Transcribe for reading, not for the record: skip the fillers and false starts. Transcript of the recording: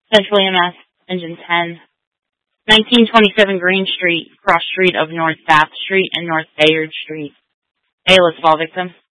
Central EMS, Engine 10. 1927 Green Street, cross street of North Bath Street and North Bayard Street. ALS fall victim.